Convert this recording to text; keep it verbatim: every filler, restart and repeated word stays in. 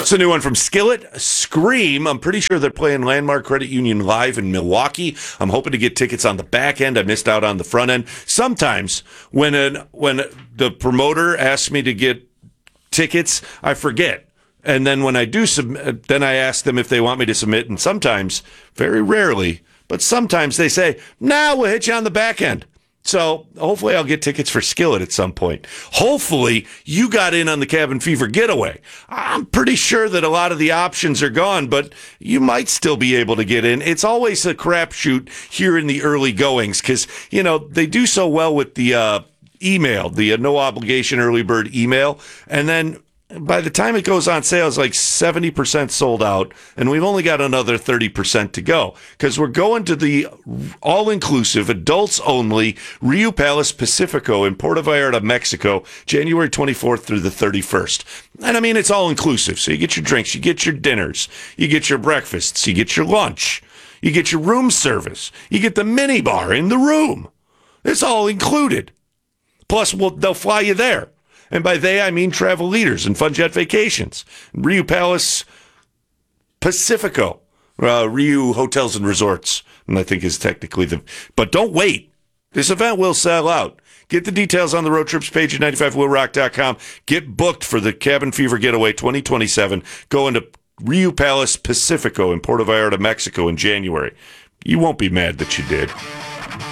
It's a new one from Skillet, Scream. I'm pretty sure they're playing Landmark Credit Union live in Milwaukee. I'm hoping to get tickets on the back end. I missed out on the front end. Sometimes when an, when the promoter asks me to get tickets, I forget. And then when I do submit, then I ask them if they want me to submit. And sometimes, very rarely, but sometimes they say, nah, we'll hit you on the back end. So hopefully I'll get tickets for Skillet at some point. Hopefully you got in on the Cabin Fever getaway. I'm pretty sure that a lot of the options are gone, but you might still be able to get in. It's always a crapshoot here in the early goings because, you know, they do so well with the uh, email, the uh, no obligation early bird email. And then by the time it goes on sale, it's like seventy percent sold out, and we've only got another thirty percent to go because we're going to the all-inclusive, adults-only Rio Palace Pacifico in Puerto Vallarta, Mexico, January twenty-fourth through the thirty-first. And, I mean, it's all-inclusive, so you get your drinks, you get your dinners, you get your breakfasts, you get your lunch, you get your room service, you get the minibar in the room. It's all included. Plus, we'll, they'll fly you there. And by they, I mean Travel Leaders and Fun Jet Vacations. Rio Palace Pacifico, uh, Rio Hotels and Resorts, and I think is technically the... But don't wait. This event will sell out. Get the details on the road trips page at ninety-five will rock dot com. Get booked for the Cabin Fever Getaway twenty twenty-seven. Going to Rio Palace Pacifico in Puerto Vallarta, Mexico in January. You won't be mad that you did.